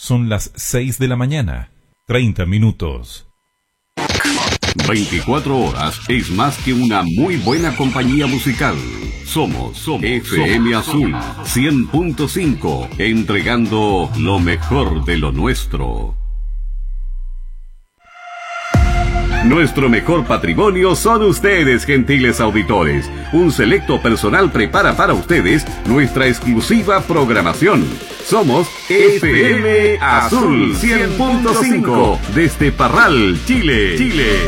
Son las 6 de la mañana, 30 minutos. 24 horas es más que una muy buena compañía musical. Somos FM Azul 100.5, entregando lo mejor de lo nuestro. Nuestro mejor patrimonio son ustedes, gentiles auditores. Un selecto personal prepara para ustedes nuestra exclusiva programación. Somos FM Azul 100.5 desde Parral, Chile.